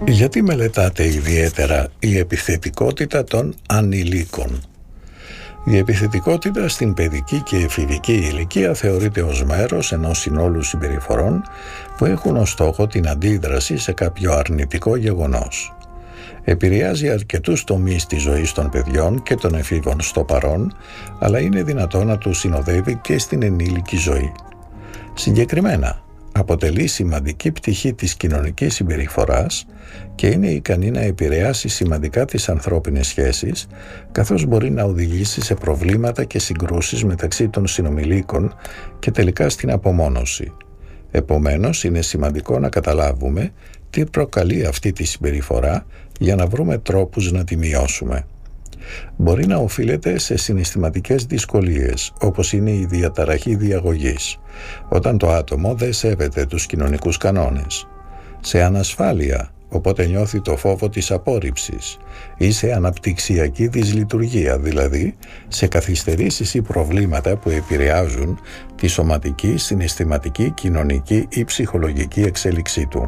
Γιατί μελετάτε ιδιαίτερα η επιθετικότητα των ανηλίκων? Η επιθετικότητα στην παιδική και εφηβική ηλικία θεωρείται ως μέρος ενός συνόλου συμπεριφορών που έχουν ως στόχο την αντίδραση σε κάποιο αρνητικό γεγονός. Επηρεάζει αρκετούς τομείς της ζωής των παιδιών και των εφήβων στο παρόν, αλλά είναι δυνατό να τους συνοδεύει και στην ενήλικη ζωή. Συγκεκριμένα, αποτελεί σημαντική πτυχή της κοινωνικής συμπεριφοράς και είναι ικανή να επηρεάσει σημαντικά τις ανθρώπινες σχέσεις, καθώς μπορεί να οδηγήσει σε προβλήματα και συγκρούσεις μεταξύ των συνομιλίκων και τελικά στην απομόνωση. Επομένως, είναι σημαντικό να καταλάβουμε τι προκαλεί αυτή τη συμπεριφορά για να βρούμε τρόπους να τη μειώσουμε. Μπορεί να οφείλεται σε συναισθηματικές δυσκολίες, όπως είναι η διαταραχή διαγωγής, όταν το άτομο δεν σέβεται τους κοινωνικούς κανόνες, σε ανασφάλεια, οπότε νιώθει το φόβο της απόρριψης, ή σε αναπτυξιακή δυσλειτουργία, δηλαδή σε καθυστερήσεις ή προβλήματα που επηρεάζουν τη σωματική, συναισθηματική, κοινωνική ή ψυχολογική εξέλιξή του.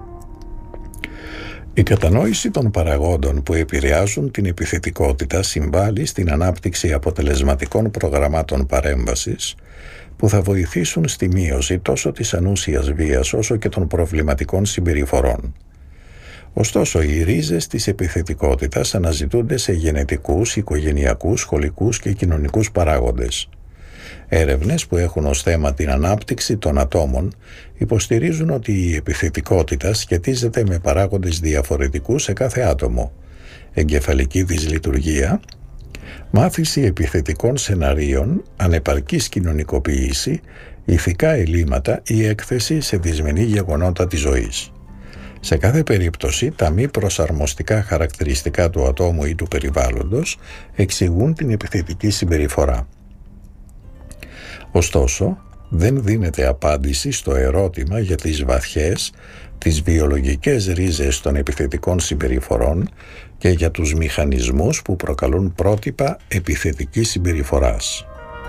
Η κατανόηση των παραγόντων που επηρεάζουν την επιθετικότητα συμβάλλει στην ανάπτυξη αποτελεσματικών προγραμμάτων παρέμβασης που θα βοηθήσουν στη μείωση τόσο της ανούσιας βίας όσο και των προβληματικών συμπεριφορών. Ωστόσο, οι ρίζες της επιθετικότητας αναζητούνται σε γενετικούς, οικογενειακούς, σχολικούς και κοινωνικούς παράγοντες. Έρευνες που έχουν ως θέμα την ανάπτυξη των ατόμων υποστηρίζουν ότι η επιθετικότητα σχετίζεται με παράγοντες διαφορετικούς σε κάθε άτομο: εγκεφαλική δυσλειτουργία, μάθηση επιθετικών σεναρίων, ανεπαρκής κοινωνικοποίηση, ηθικά ελλείμματα ή έκθεση σε δυσμενή γεγονότα της ζωής. Σε κάθε περίπτωση, τα μη προσαρμοστικά χαρακτηριστικά του ατόμου ή του περιβάλλοντος εξηγούν την επιθετική συμπεριφορά. Ωστόσο, δεν δίνεται απάντηση στο ερώτημα για τις βαθιές, τις βιολογικές ρίζες των επιθετικών συμπεριφορών και για τους μηχανισμούς που προκαλούν πρότυπα επιθετικής συμπεριφοράς.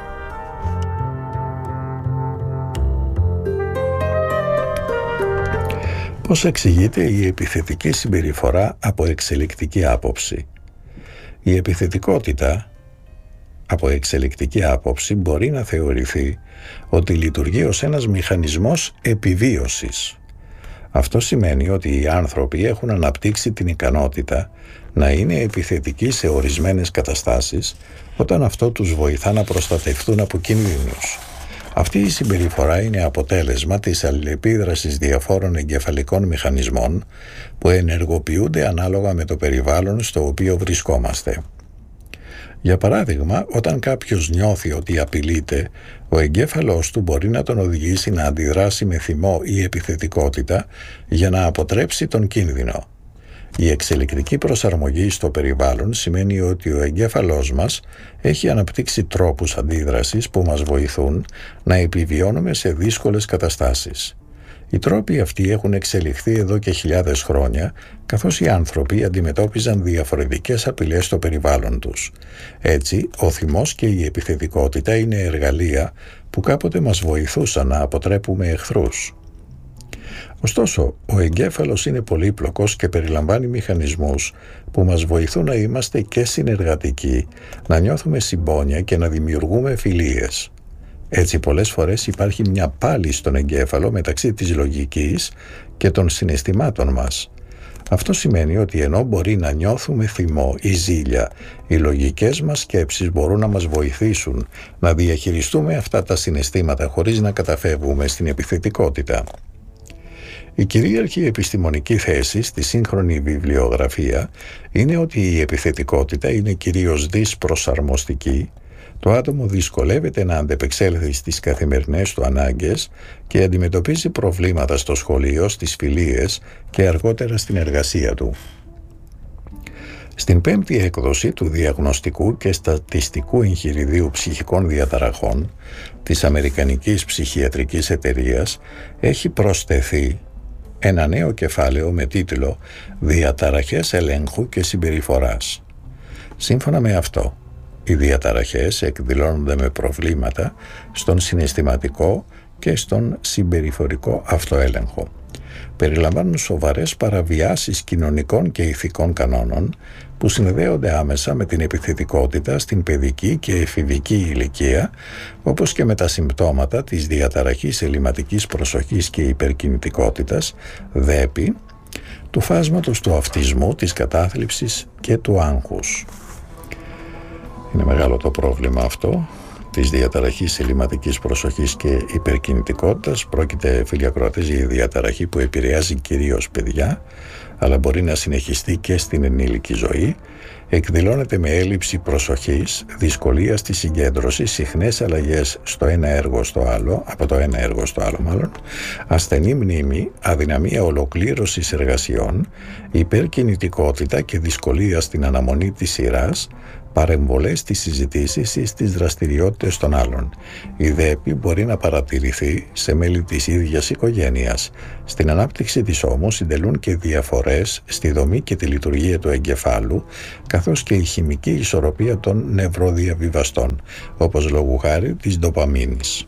Πώς εξηγείται η επιθετική συμπεριφορά από εξελικτική άποψη? Η επιθετικότητα από εξελικτική άποψη μπορεί να θεωρηθεί ότι λειτουργεί ως ένας μηχανισμός επιβίωσης. Αυτό σημαίνει ότι οι άνθρωποι έχουν αναπτύξει την ικανότητα να είναι επιθετικοί σε ορισμένες καταστάσεις όταν αυτό τους βοηθά να προστατευτούν από κινδύνους. Αυτή η συμπεριφορά είναι αποτέλεσμα της αλληλεπίδρασης διαφόρων εγκεφαλικών μηχανισμών που ενεργοποιούνται ανάλογα με το περιβάλλον στο οποίο βρισκόμαστε. Για παράδειγμα, όταν κάποιος νιώθει ότι απειλείται, ο εγκέφαλός του μπορεί να τον οδηγήσει να αντιδράσει με θυμό ή επιθετικότητα για να αποτρέψει τον κίνδυνο. Η εξελικτική προσαρμογή στο περιβάλλον σημαίνει ότι ο εγκέφαλός μας έχει αναπτύξει τρόπους αντίδρασης που μας βοηθούν να επιβιώνουμε σε δύσκολες καταστάσεις. Οι τρόποι αυτοί έχουν εξελιχθεί εδώ και χιλιάδες χρόνια, καθώς οι άνθρωποι αντιμετώπιζαν διαφορετικές απειλές στο περιβάλλον τους. Έτσι, ο θυμός και η επιθετικότητα είναι εργαλεία που κάποτε μας βοηθούσαν να αποτρέπουμε εχθρούς. Ωστόσο, ο εγκέφαλος είναι πολύπλοκος και περιλαμβάνει μηχανισμούς που μας βοηθούν να είμαστε και συνεργατικοί, να νιώθουμε συμπόνια και να δημιουργούμε φιλίες. Έτσι, πολλές φορές υπάρχει μια πάλη στον εγκέφαλο μεταξύ της λογικής και των συναισθημάτων μας. Αυτό σημαίνει ότι ενώ μπορεί να νιώθουμε θυμό ή ζήλια, οι λογικές μας σκέψεις μπορούν να μας βοηθήσουν να διαχειριστούμε αυτά τα συναισθήματα χωρίς να καταφεύγουμε στην επιθετικότητα. Η κυρίαρχη επιστημονική θέση στη σύγχρονη βιβλιογραφία είναι ότι η επιθετικότητα είναι κυρίως δυσπροσαρμοστική. Το άτομο δυσκολεύεται να αντεπεξέλθει στις καθημερινές του ανάγκες και αντιμετωπίζει προβλήματα στο σχολείο, στις φιλίες και αργότερα στην εργασία του. Στην 5η έκδοση του Διαγνωστικού και Στατιστικού Εγχειριδίου Ψυχικών Διαταραχών της Αμερικανικής Ψυχιατρικής Εταιρείας έχει προσθεθεί ένα νέο κεφάλαιο με τίτλο «Διαταραχές ελέγχου και συμπεριφοράς». Σύμφωνα με αυτό, οι διαταραχές εκδηλώνονται με προβλήματα στον συναισθηματικό και στον συμπεριφορικό αυτοέλεγχο. Περιλαμβάνουν σοβαρές παραβιάσεις κοινωνικών και ηθικών κανόνων που συνδέονται άμεσα με την επιθετικότητα στην παιδική και εφηβική ηλικία, όπως και με τα συμπτώματα της διαταραχής ελλειματικής προσοχής και υπερκινητικότητας, ΔΕΠΗ, του φάσματος του αυτισμού, της κατάθλιψης και του άγχους. Είναι μεγάλο το πρόβλημα αυτό της διαταραχής ελλειματικής προσοχής και υπερκινητικότητας. Πρόκειται, φίλοι ακροατές, για διαταραχή που επηρεάζει κυρίως παιδιά, αλλά μπορεί να συνεχιστεί και στην ενήλικη ζωή. Εκδηλώνεται με έλλειψη προσοχής, δυσκολία στη συγκέντρωση, συχνές αλλαγές στο ένα έργο στο άλλο, από το ένα έργο στο άλλο μάλλον, ασθενή μνήμη, αδυναμία ολοκλήρωσης εργασιών, υπερκινητικότητα και δυσκολία στην αναμονή της σειράς, παρεμβολές στις συζητήσεις ή στις δραστηριότητες των άλλων. Η ΔΕΠΗ μπορεί να παρατηρηθεί σε μέλη της ίδιας οικογένειας. Στην ανάπτυξη της όμως συντελούν και διαφορές στη δομή και τη λειτουργία του εγκεφάλου, καθώς και η χημική ισορροπία των νευροδιαβιβαστών, όπως λόγου χάρη της ντοπαμίνης.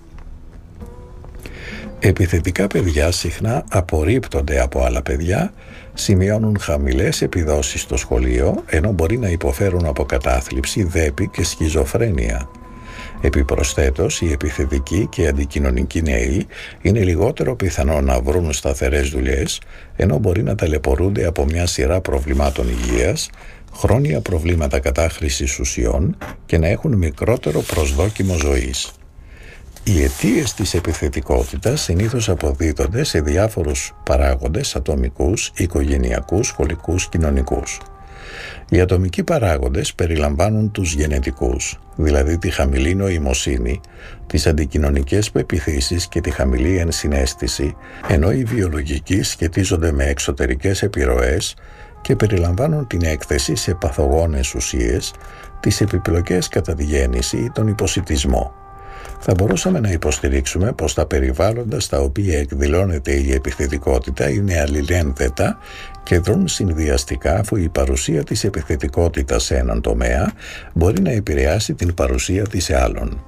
Επιθετικά παιδιά συχνά απορρίπτονται από άλλα παιδιά, σημειώνουν χαμηλές επιδόσεις στο σχολείο, ενώ μπορεί να υποφέρουν από κατάθλιψη, ΔΕΠΗ και σχιζοφρένεια. Επιπροσθέτως, οι επιθετικοί και αντικοινωνικοί νέοι είναι λιγότερο πιθανό να βρουν σταθερές δουλειές, ενώ μπορεί να ταλαιπωρούνται από μια σειρά προβλημάτων υγείας, χρόνια προβλήματα κατάχρησης ουσιών και να έχουν μικρότερο προσδόκιμο ζωής. Οι αιτίες της επιθετικότητας συνήθως αποδίδονται σε διάφορους παράγοντες ατομικούς, οικογενειακούς, σχολικούς, κοινωνικούς. Οι ατομικοί παράγοντες περιλαμβάνουν τους γενετικούς, δηλαδή τη χαμηλή νοημοσύνη, τις αντικοινωνικές πεποιθήσεις και τη χαμηλή ενσυναίσθηση, ενώ οι βιολογικοί σχετίζονται με εξωτερικές επιρροές και περιλαμβάνουν την έκθεση σε παθογόνες ουσίες, τις επιπλοκές κατά τη γέννηση ή τον υποσιτισμό. Θα μπορούσαμε να υποστηρίξουμε πως τα περιβάλλοντα στα οποία εκδηλώνεται η επιθετικότητα είναι αλληλένδετα και δρουν συνδυαστικά, αφού η παρουσία της επιθετικότητας σε έναν τομέα μπορεί να επηρεάσει την παρουσία της σε άλλον.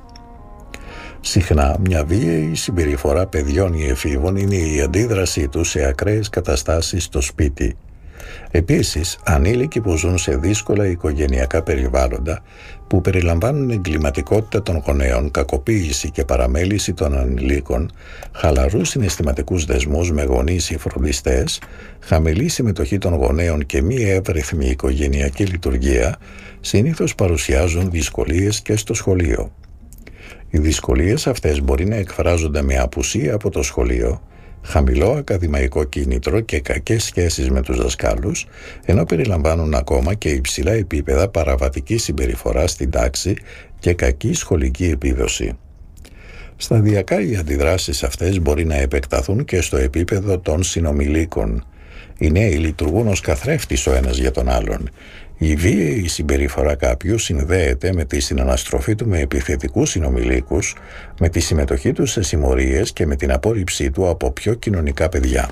Συχνά μια βίαιη συμπεριφορά παιδιών ή εφήβων είναι η αντίδρασή τους σε ακραίες καταστάσεις στο σπίτι. Επίσης, ανήλικοι που ζουν σε δύσκολα οικογενειακά περιβάλλοντα που περιλαμβάνουν εγκληματικότητα των γονέων, κακοποίηση και παραμέληση των ανηλίκων, χαλαρούς συναισθηματικούς δεσμούς με γονείς ή φροντιστές, χαμηλή συμμετοχή των γονέων και μη εύρυθμη οικογενειακή λειτουργία, συνήθως παρουσιάζουν δυσκολίες και στο σχολείο. Οι δυσκολίες αυτές μπορεί να εκφράζονται με απουσία από το σχολείο, χαμηλό ακαδημαϊκό κίνητρο και κακές σχέσεις με τους δασκάλους, ενώ περιλαμβάνουν ακόμα και υψηλά επίπεδα παραβατικής συμπεριφοράς στην τάξη και κακή σχολική επίδοση. Σταδιακά οι αντιδράσεις αυτές μπορεί να επεκταθούν και στο επίπεδο των συνομιλίκων. Οι νέοι λειτουργούν ως καθρέφτης ο ένας για τον άλλον. Η βίαιη συμπεριφορά κάποιου συνδέεται με τη συναναστροφή του με επιθετικούς συνομιλίκους, με τη συμμετοχή του σε συμμορίες και με την απόρριψή του από πιο κοινωνικά παιδιά.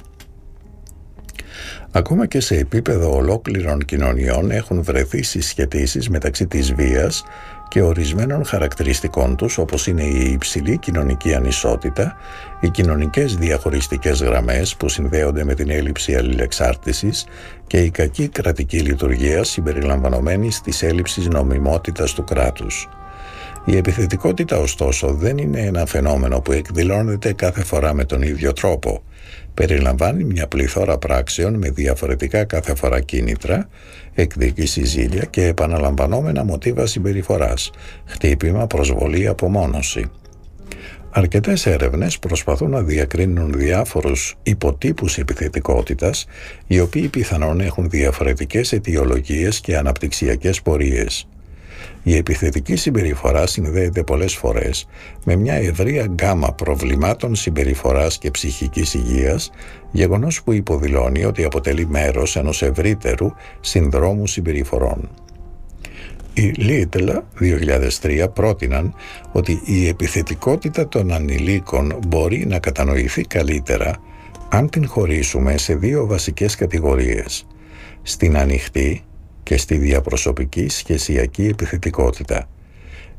Ακόμα και σε επίπεδο ολόκληρων κοινωνιών έχουν βρεθεί συσχετίσεις μεταξύ της βίας και ορισμένων χαρακτηριστικών τους, όπως είναι η υψηλή κοινωνική ανισότητα, οι κοινωνικές διαχωριστικές γραμμές που συνδέονται με την έλλειψη αλληλεξάρτησης και η κακή κρατική λειτουργία συμπεριλαμβανομένης της έλλειψης νομιμότητας του κράτους. Η επιθετικότητα, ωστόσο, δεν είναι ένα φαινόμενο που εκδηλώνεται κάθε φορά με τον ίδιο τρόπο. Περιλαμβάνει μια πληθώρα πράξεων με διαφορετικά κάθε φορά κίνητρα, εκδίκηση, ζήλια και επαναλαμβανόμενα μοτίβα συμπεριφοράς, χτύπημα, προσβολή, απομόνωση. Αρκετές έρευνες προσπαθούν να διακρίνουν διάφορους υποτύπους επιθετικότητας, οι οποίοι πιθανόν έχουν διαφορετικές αιτιολογίες και αναπτυξιακές πορείες. Η επιθετική συμπεριφορά συνδέεται πολλές φορές με μια ευρεία γκάμα προβλημάτων συμπεριφοράς και ψυχικής υγείας, γεγονός που υποδηλώνει ότι αποτελεί μέρος ενός ευρύτερου συνδρόμου συμπεριφορών. Οι Little 2003 πρότειναν ότι η επιθετικότητα των ανηλίκων μπορεί να κατανοηθεί καλύτερα αν την χωρίσουμε σε δύο βασικές κατηγορίες: στην ανοιχτή και στη διαπροσωπική σχεσιακή επιθετικότητα.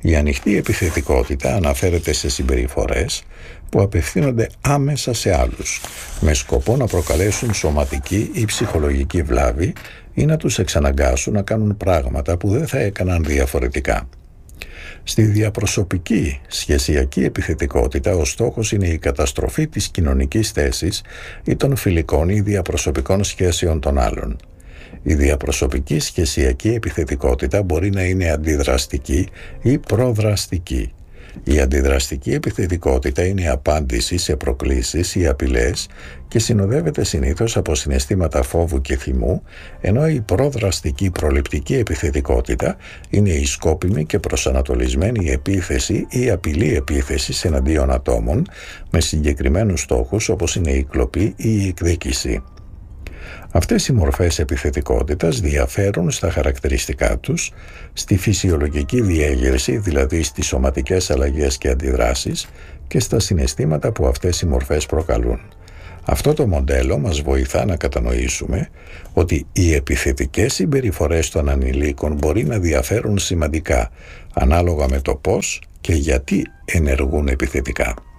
Η ανοιχτή επιθετικότητα αναφέρεται σε συμπεριφορές που απευθύνονται άμεσα σε άλλους, με σκοπό να προκαλέσουν σωματική ή ψυχολογική βλάβη ή να τους εξαναγκάσουν να κάνουν πράγματα που δεν θα έκαναν διαφορετικά. Στη διαπροσωπική σχεσιακή επιθετικότητα ο στόχος είναι η καταστροφή της κοινωνικής θέσης ή των φιλικών ή διαπροσωπικών σχέσεων των άλλων. Η διαπροσωπική σχεσιακή επιθετικότητα μπορεί να είναι αντιδραστική ή προδραστική. Η αντιδραστική επιθετικότητα είναι η απάντηση σε προκλήσεις ή απειλές και συνοδεύεται συνήθως από συναισθήματα φόβου και θυμού, ενώ η προδραστική προληπτική επιθετικότητα είναι η σκόπιμη και προσανατολισμένη επίθεση ή απειλή επίθεσης εναντίον ατόμων με συγκεκριμένους στόχους όπως είναι η κλοπή ή η εκδίκηση. Αυτές οι μορφές επιθετικότητας διαφέρουν στα χαρακτηριστικά τους, στη φυσιολογική διέγερση, δηλαδή στις σωματικές αλλαγές και αντιδράσεις και στα συναισθήματα που αυτές οι μορφές προκαλούν. Αυτό το μοντέλο μας βοηθά να κατανοήσουμε ότι οι επιθετικές συμπεριφορές των ανηλίκων μπορεί να διαφέρουν σημαντικά ανάλογα με το πώς και γιατί ενεργούν επιθετικά.